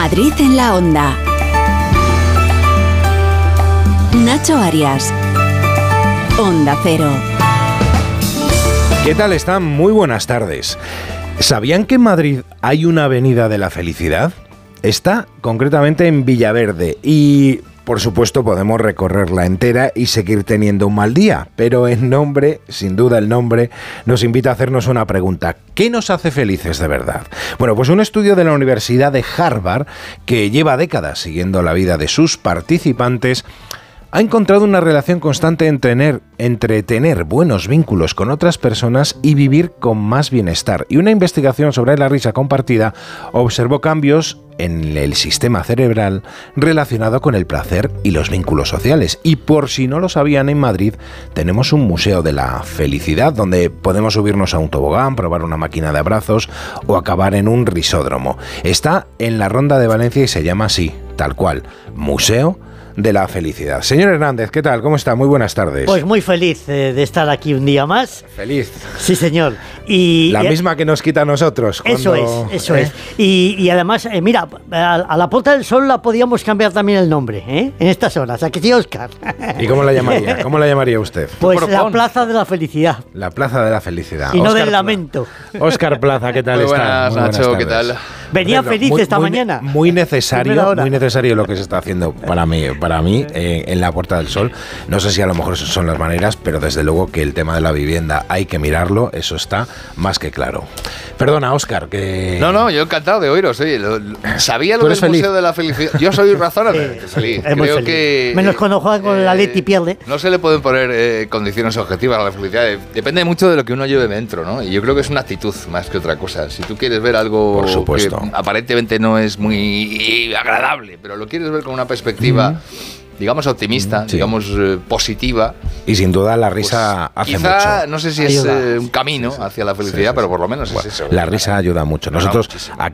Madrid en la Onda. Nacho Arias. Onda Cero. ¿Qué tal están? Muy buenas tardes. ¿Sabían que en Madrid hay una avenida de la felicidad? Está concretamente en Villaverde y, por supuesto, podemos recorrerla entera y seguir teniendo un mal día. Pero el nombre, sin duda el nombre, nos invita a hacernos una pregunta. ¿Qué nos hace felices de verdad? Bueno, pues un estudio de la Universidad de Harvard, que lleva décadas siguiendo la vida de sus participantes, ha encontrado una relación constante entre tener buenos vínculos con otras personas y vivir con más bienestar. Y una investigación sobre la risa compartida observó cambios en el sistema cerebral relacionado con el placer y los vínculos sociales. Y por si no lo sabían, en Madrid tenemos un museo de la felicidad donde podemos subirnos a un tobogán, probar una máquina de abrazos o acabar en un risódromo. Está en la Ronda de Valencia y se llama así, tal cual, Museo de la Felicidad. Señor Hernández, ¿qué tal? ¿Cómo está? Muy buenas tardes. Pues muy feliz de estar aquí un día más. Feliz. Sí, señor. Y la misma que nos quita a nosotros. Eso es. Y además, mira, a la Puerta del Sol la podíamos cambiar también el nombre, en estas horas. ¿A que sí, Óscar? ¿Y cómo la llamaría? ¿Cómo la llamaría usted? Pues la Plaza de la Felicidad. La Plaza de la Felicidad. Y no del lamento. Óscar Plaza, ¿qué tal está? Muy buenas, Nacho, ¿qué tal? Venía feliz esta mañana. Muy necesario lo que se está haciendo para mí en la Puerta del Sol. No sé si a lo mejor son las maneras, pero desde luego que el tema de la vivienda hay que mirarlo, eso está más que claro. Perdona, Óscar, que... No, yo encantado de oíros. Oye, sabía lo del Museo de la Felicidad. Yo soy razonablemente feliz. Creo que... Menos cuando juega con la Leti pierde. No se le pueden poner condiciones objetivas a la felicidad. Depende mucho de lo que uno lleve dentro, ¿no? Y yo creo que es una actitud más que otra cosa. Si tú quieres ver algo por supuesto, que aparentemente no es muy agradable, pero lo quieres ver con una perspectiva... digamos optimista, digamos positiva. Y sin duda la risa hace quizá, mucho. No sé si es un camino hacia la felicidad, pero por lo menos es eso. La risa ayuda mucho. Nosotros